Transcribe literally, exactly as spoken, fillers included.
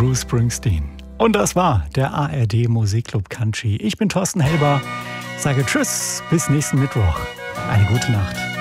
Bruce Springsteen. Und das war der A R D Musikclub Country. Ich bin Thorsten Helber, sage Tschüss, bis nächsten Mittwoch. Eine gute Nacht.